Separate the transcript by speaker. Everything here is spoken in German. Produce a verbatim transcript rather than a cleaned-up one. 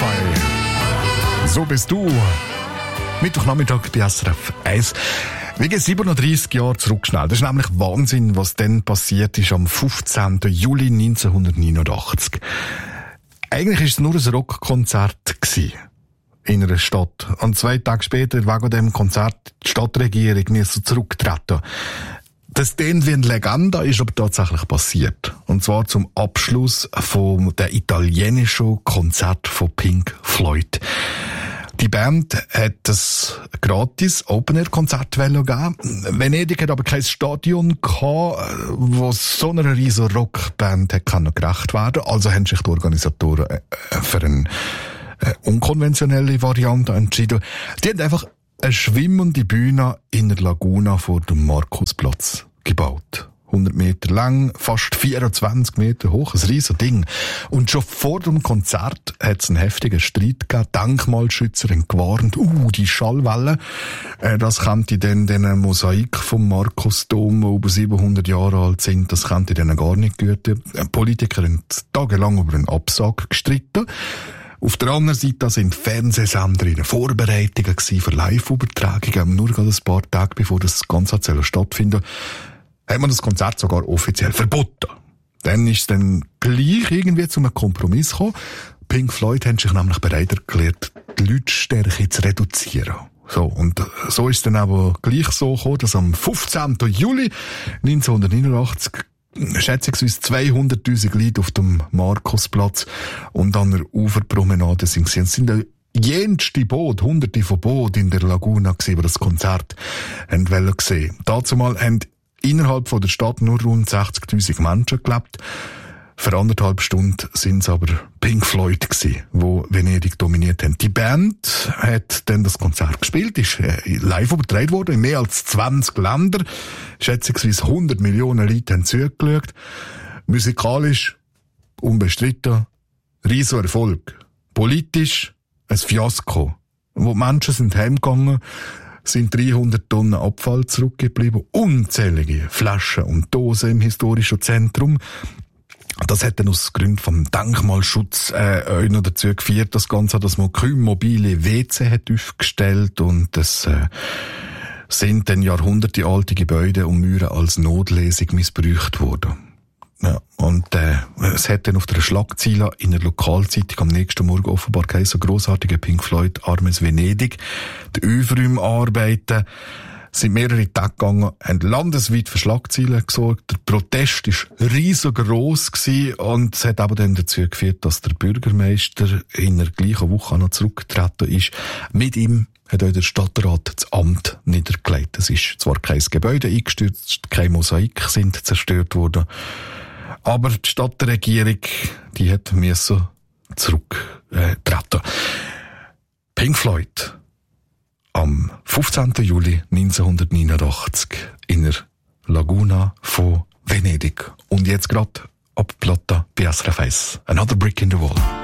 Speaker 1: Spotify. So bist du. Mittwochnachmittag bei S R F eins. Wir gehen siebenunddreissig Jahre zurück schnell. Das ist nämlich Wahnsinn, was dann passiert ist am fünfzehnten Juli neunzehnhundertneunundachtzig. Eigentlich war es nur ein Rockkonzert in einer Stadt. Und zwei Tage später, wegen dem Konzert, die Stadtregierung musste zurücktreten. Das klingt wie eine Legende, ist aber tatsächlich passiert. Und zwar zum Abschluss von der italienischen Konzert von Pink Floyd. Die Band hat das gratis Open-Air-Konzert geben. Venedig hat aber kein Stadion gehabt, wo so einer riesen Rockband gerecht werden. Also haben sich die Organisatoren für eine unkonventionelle Variante entschieden. Die haben einfach eine schwimmende Bühne in der Laguna vor dem Markusplatz gebaut. hundert Meter lang, fast vierundzwanzig Meter hoch, ein riesen Ding. Und schon vor dem Konzert hat es einen heftigen Streit gegeben. Denkmalschützer haben gewarnt, uh, die Schallwelle, äh, das könnte dann den Mosaik vom Markusdom, die über siebenhundert Jahre alt sind, das könnte denen gar nicht gehören. Politiker haben tagelang über einen Absag gestritten. Auf der anderen Seite sind Fernsehsender in Vorbereitungen für Live-Übertragungen. Nur gerade ein paar Tage bevor das Ganze stattfindet, hat man das Konzert sogar offiziell verboten. Dann ist es dann gleich irgendwie zu einem Kompromiss gekommen. Pink Floyd haben sich nämlich bereit erklärt, die Lautstärke zu reduzieren. So, und so ist es dann aber gleich so gekommen, dass am fünfzehnten Juli neunzehnhundertneunundachtzig schätzungsweise zweihunderttausend Leute auf dem Markusplatz und an der Uferpromenade sind. Es sind jenste Boot, hunderte von Booten in der Laguna gewesen, die das Konzert haben wollen sehen. Dazumal haben innerhalb von der Stadt nur rund sechzigtausend Menschen gelebt. Für anderthalb Stunden sind es aber Pink Floyd gewesen, die Venedig dominiert haben. Die Band hat dann das Konzert gespielt, ist live übertragen worden in mehr als zwanzig Ländern. Schätzungsweise hundert Millionen Leute haben zugeschaut. Musikalisch unbestritten, riesen Erfolg. Politisch ein Fiasko. Wo die Menschen sind heimgegangen, sind dreihundert Tonnen Abfall zurückgeblieben, unzählige Flaschen und Dosen im historischen Zentrum. Das hat dann aus Gründen vom Denkmalschutz äh, noch dazu geführt, das Ganze, dass man kaum mobile W C hat aufgestellt und es äh, sind dann Jahrhunderte alte Gebäude und Mauern als Notlesung missbraucht worden. Ja, und äh, es hat dann auf der Schlagzeile in der Lokalzeitung am nächsten Morgen offenbar geheißen, grossartige Pink Floyd, armes Venedig. Die Aufräumarbeiten sind mehrere Tage gegangen, haben landesweit für Schlagzeilen gesorgt. Der Protest war riesengroß gewesen und es hat aber dann dazu geführt, dass der Bürgermeister in der gleichen Woche noch zurückgetreten ist. Mit ihm hat auch der Stadtrat das Amt niedergelegt. Es ist zwar kein Gebäude eingestürzt, keine Mosaik sind zerstört worden, aber die Stadtregierung, die hat müssen zurücktreten. Pink Floyd am fünfzehnten Juli neunzehnhundertneunundachtzig in der Laguna von Venedig. Und jetzt gerade ab Platta bei S R F eins. Another Brick in the Wall.